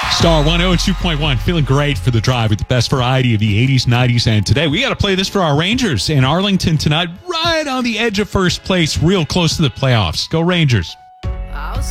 Star 102.1, feeling great for the drive with the best variety of the 80s, 90s, and today. We got to play this for our Rangers in Arlington tonight, right on the edge of first place, real close to the playoffs. Go Rangers.